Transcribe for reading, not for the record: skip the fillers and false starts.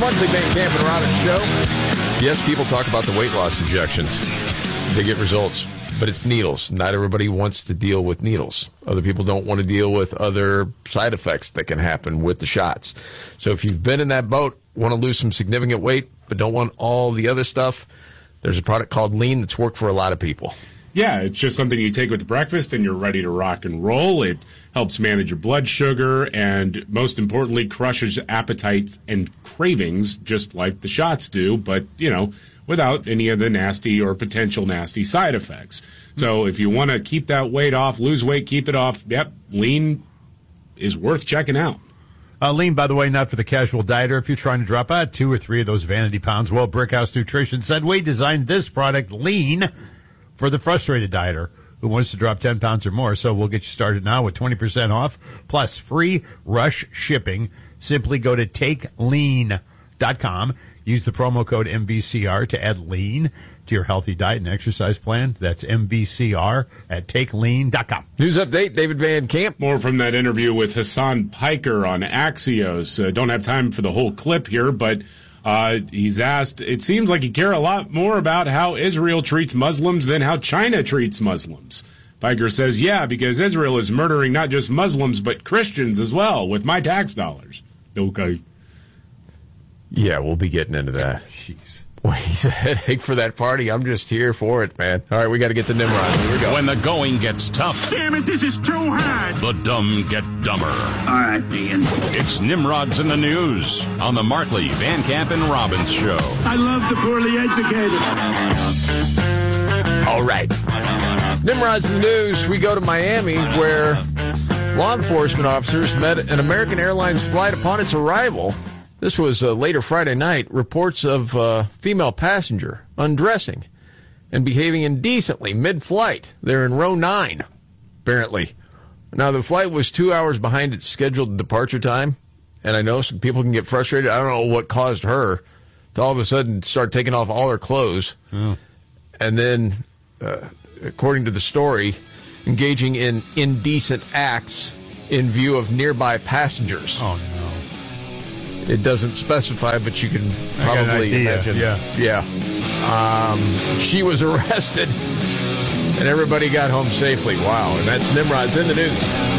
Markley, Van Camp, and Robbins show. Yes, people talk about the weight loss injections. They get results, but it's needles. Not everybody wants to deal with needles. Other people don't want to deal with other side effects that can happen with the shots. So if you've been in that boat, want to lose some significant weight, but don't want all the other stuff, there's a product called Lean that's worked for a lot of people. Yeah, it's just something you take with breakfast and you're ready to rock and roll. It helps manage your blood sugar and, most importantly, crushes appetite and cravings just like the shots do, but, without any of the nasty or potential nasty side effects. So if you want to keep that weight off, lose weight, keep it off, Lean is worth checking out. Lean, by the way, not for the casual dieter. If you're trying to drop 2 or 3 of those vanity pounds, well, Brickhouse Nutrition said we designed this product, Lean, for the frustrated dieter who wants to drop 10 pounds or more. So we'll get you started now with 20% off plus free rush shipping. Simply go to takelean.com. Use the promo code MVCR to add Lean to your healthy diet and exercise plan. That's MVCR at takelean.com. News update, David Van Camp. More from that interview with Hassan Piker on Axios. Don't have time for the whole clip here, but he's asked, it seems like you care a lot more about how Israel treats Muslims than how China treats Muslims. Piker says, yeah, because Israel is murdering not just Muslims, but Christians as well with my tax dollars. Okay. Yeah, we'll be getting into that. Jeez. Well, he's a headache for that party. I'm just here for it, man. All right, we got to get to Nimrod. Here we go. When the going gets tough. Damn it, this is too hard. The dumb get dumber. All right, Ian. It's Nimrod's in the News on the Markley, Van Camp, and Robbins show. I love the poorly educated. All right. Nimrod's in the News. We go to Miami, where law enforcement officers met an American Airlines flight upon its arrival. This was later Friday night. Reports of a female passenger undressing and behaving indecently mid-flight. They're in row 9, apparently. Now, the flight was 2 hours behind its scheduled departure time, and I know some people can get frustrated. I don't know what caused her to all of a sudden start taking off all her clothes. Oh. And then, according to the story, engaging in indecent acts in view of nearby passengers. Oh, no. It doesn't specify, but you can probably imagine. Yeah. She was arrested, and everybody got home safely. Wow. And that's Nimrod's in the News.